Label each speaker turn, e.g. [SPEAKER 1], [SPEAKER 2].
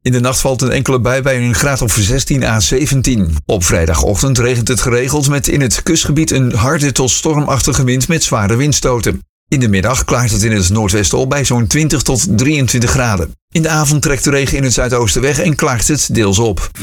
[SPEAKER 1] In de nacht valt een enkele bui bij een graad of 16 à 17. Op vrijdagochtend regent het geregeld met in het kustgebied een harde tot stormachtige wind met zware windstoten. In de middag klaart het in het noordwesten op bij zo'n 20 tot 23 graden. In de avond trekt de regen in het zuidoosten weg en klaart het deels op.